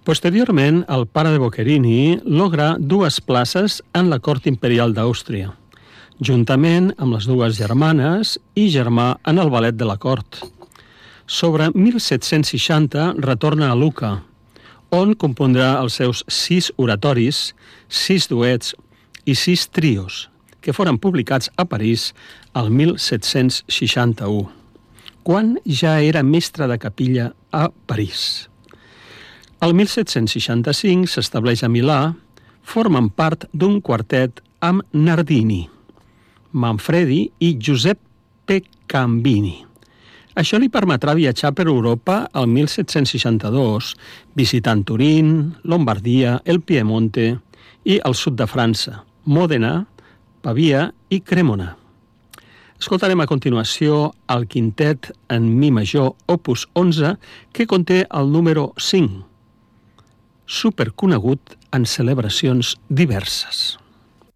Posteriorment, el pare de Boccherini logra 2 places en la cort imperial d'Àustria, juntament amb les 2 germanes i germà en el ballet de la cort. Sobre 1760 retorna a Lucca, on compondrà els seus 6 oratoris, 6 duets i 6 trios, que foren publicats a París el 1761, quan ja era mestre de capilla a París. El 1765 s'estableix a Milà, formant part d'un quartet amb Nardini, Manfredi i Giuseppe Cambini. Això li permetrà viatjar per Europa el 1762, visitant Turín, Lombardia, el Piemonte i el sud de França, Mòdena, Pavia i Cremona. Escoltarem a continuació el quintet en mi major opus 11, que conté el número 5, superconegut en celebracions diverses.